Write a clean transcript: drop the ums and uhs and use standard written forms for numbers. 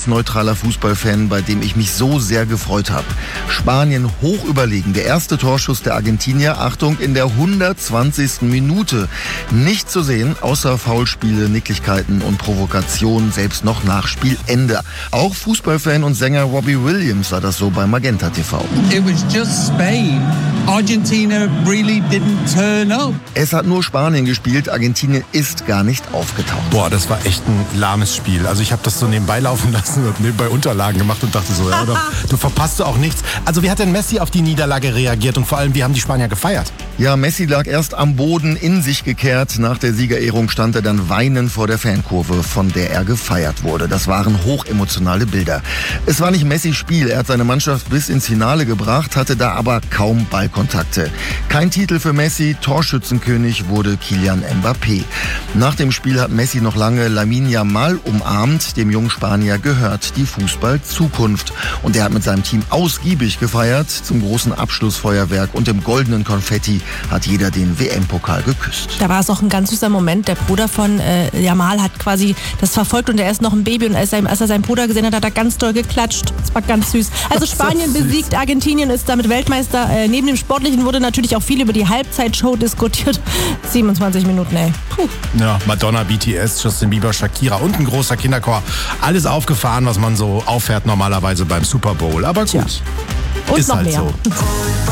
als neutraler Fußballfan, bei dem ich mich so sehr gefreut habe. Spanien hoch überlegen. Der erste Torschuss der Argentinier, Achtung, in der 120. Minute. Nicht zu sehen, außer Foulspiele, Nicklichkeiten und Provokationen, selbst noch nach Spielende. Auch Fußballfan und Sänger Robbie Williams sah das so bei Magenta TV. It was just Spain. Argentina really didn't turn up. Es hat nur Spanien gespielt, Argentinien ist gar nicht aufgetaucht. Boah, das war echt ein lahmes Spiel. Also ich habe das so nebenbei laufen lassen und nebenbei Unterlagen gemacht und dachte so, ja, du verpasst auch nichts. Also wie hat denn Messi auf die Niederlage reagiert und vor allem, wie haben die Spanier gefeiert? Ja, Messi lag erst am Boden, in sich gekehrt. Nach der Siegerehrung stand er dann weinend vor der Fankurve, von der er gefeiert wurde. Das waren hochemotionale Bilder. Es war nicht Messis Spiel. Er hat seine Mannschaft bis ins Finale gebracht, hatte da aber kaum Ballkontakte. Kein Titel für Messi, Torschützenkönig wurde Kylian Mbappé. Nach dem Spiel hat Messi noch lange Lamine Yamal umarmt. Dem jungen Spanier gehört die Fußball-Zukunft. Und er hat mit seinem Team ausgiebig gefeiert. Zum großen Abschlussfeuerwerk und dem goldenen Konfetti hat jeder den WM-Pokal geküsst. Da war es auch ein ganz süßer Moment. Der Bruder von Yamal hat quasi das verfolgt und er ist noch ein Baby und als er seinen Bruder gesehen hat, hat er ganz doll geklatscht. Das war ganz süß. Also Spanien besiegt Argentinien, ist damit Weltmeister. Neben dem Sportlichen wurde natürlich auch viel über die Halbzeitshow diskutiert. 27 Minuten, ey. Puh. Ja, Madonna, BTS, Justin Bieber, Shakira und ein großer Kinderchor. Alles aufgefahren, was man so auffährt normalerweise beim Super Bowl. Aber gut, Und ist noch halt mehr. so.